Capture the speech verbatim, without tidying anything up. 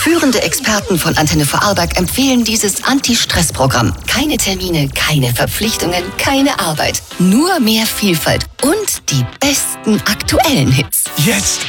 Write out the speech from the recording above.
Führende Experten von Antenne Vorarlberg empfehlen dieses Anti-Stress-Programm. Keine Termine, keine Verpflichtungen, keine Arbeit. Nur mehr Vielfalt und die besten aktuellen Hits. Jetzt